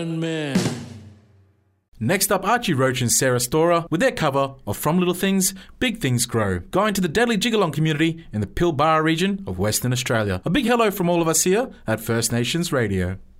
Man. Next up, Archie Roach and Sarah Storer with their cover of From Little Things, Big Things Grow, going to the Deadly Jigalong community in the Pilbara region of Western Australia. A big hello from all of us here at First Nations Radio.